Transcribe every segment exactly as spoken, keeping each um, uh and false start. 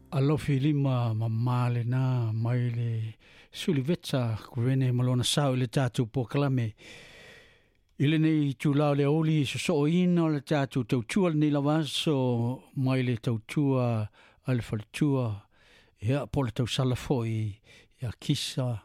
Alo filima mamale na maile suliveta kuene malona sao le tatu poklame ile nei tula le oli so so ino le tatu to tua ni lavaso maile to tua alfa tua ya pole to salafoi ya kisa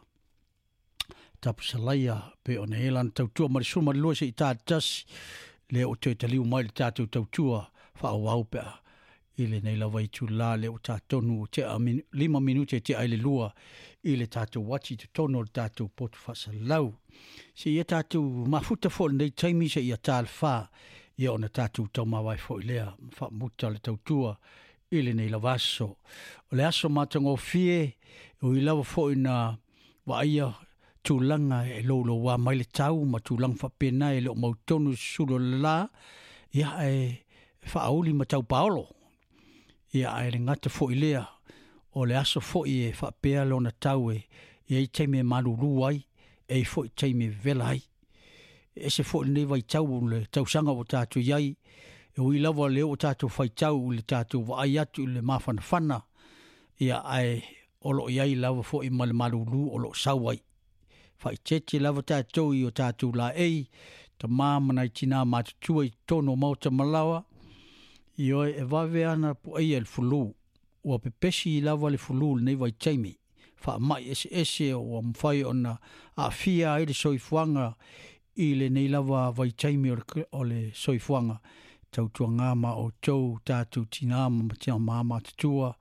tap salaya pe ona elan to tua mar suma lo se tatas le o te taliu maile tatu to tua fa au pe ile nei la vai tula le o tatonu te amin lima minute te ai le lua ile tatu wachi te tono tatu pot fasalau se ia tatu mafuta fol nei taimi se ia talfa ia ona tatu toma vai fo lea fa muta le tautua ile nei la vaso o le aso matango fie o ila fo ina vaia tulanga e lolo wa mai le tau ma tulang fa pena e le mautonu sulo la ia e fa auli matau paolo ia ai ngata fo ilea o le aso fo i e fa pea lona taue ia i teime malulu ai e fo i teime velai e se fo ni vai tau le tau sanga o tatu iai e ui lava le o tatu fai tau le tatu wa ai atu le mafana fana ia ai olo iai lava fo i mal malulu olo sawai fai tete lava tatu i o tatu la ei ta mamana i tina matutua i tono mauta malawa io e vave ana po ai el fulu o pepesi lava le fulu nei vai taimi fa mai ese ese o mfai ona a fia i le soifuanga i le nei lava vai taimi o le soifuanga tau tuanga ma o tau tatu tina ma tia mama tua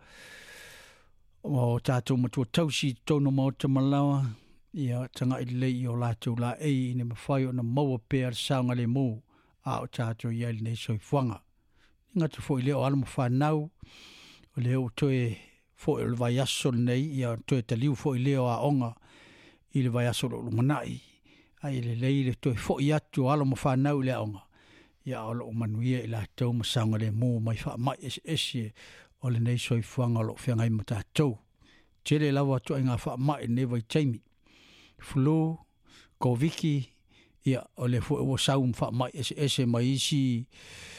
o tatu matua tausi tono mauta malawa ia tanga i le i o la tu la ei ne mfai ona maua pea saunga le mu a o tatu i le nei soifuanga ngata fo ile o almo fanau o le o toe fo el vaiaso nei ia toe taliu fo ile o aonga ile vaiaso lo manai ai le leile toe fo ia tu almo fanau le aonga ia o manuia ila tau masanga le mo mai fa mai es es o le nei soi fuanga lo fengai mata tau tele lava tu nga fa mai ne vai taimi flu koviki ia o le fo o saum fa mai es es mai si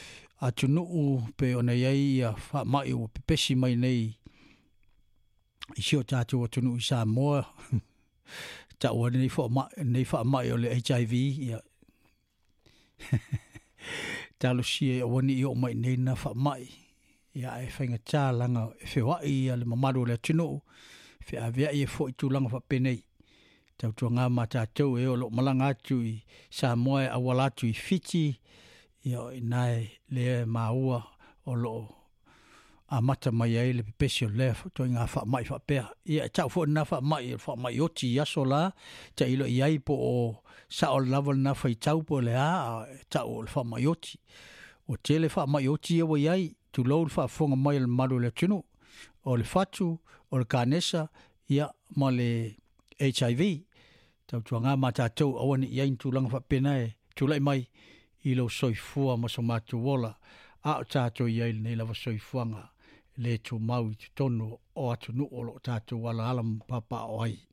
atunu pe ona ia ia fa mai o pepesi mai nei i sio tatu o tunu sa mo ta o nei fa mai nei fa mai o le H I V ia talo si o ni o mai nei na fa mai ia e fainga cha langa e fe wa ia le mamaro le tunu fe avia e fo tu langa fa penei tau tu nga mata tau e o lo malanga tu i sa mo e awala tu i fiti ia inai le maua o lo a mata mai ai le pepesio le to nga fa mai fa pe ia tau fo na fa mai fa mai oti ya sola ta ilo iai po o sa o level na fa tau po le a tau fa mai oti o tele fa mai oti o iai tu lo fa fonga mai le maru le tunu o le fatu o le kanesa ia ma le H I V tau tu nga mata tau o ni iai tu lang fa penai tu lai mai ilo soifua ma so matu wola a tato ia nei lava soifuanga le tu mau i tono o atu nu o lo tato wala alam papa o ai